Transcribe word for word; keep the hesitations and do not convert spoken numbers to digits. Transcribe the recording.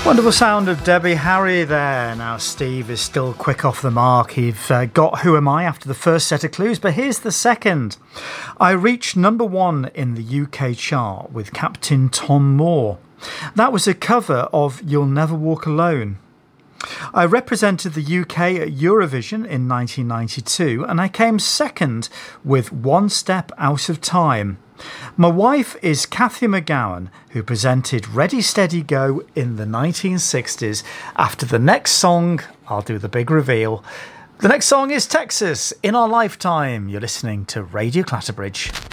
Wonderful sound of Debbie Harry there. Now Steve is still quick off the mark. He've uh, got Who Am I after the first set of clues, but here's the second. I reached number one in the U K chart with Captain Tom Moore. That was a cover of You'll Never Walk Alone. I represented the U K at Eurovision in nineteen ninety-two and I came second with One Step Out of Time. My wife is Cathy McGowan, who presented Ready Steady Go in the nineteen sixties. After the next song, I'll do the big reveal. The next song is Texas, In Our Lifetime. You're listening to Radio Clatterbridge.